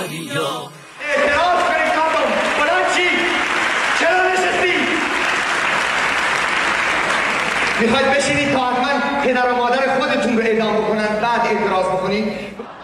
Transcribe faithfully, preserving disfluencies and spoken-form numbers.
ماریا. اعتراض کنید مردم. بلند چی؟ چرا نشستی؟ میخواید بشینید تا حتما پدر و مادر خودتون رو اعدام بکنن بعد اعتراض بکنید؟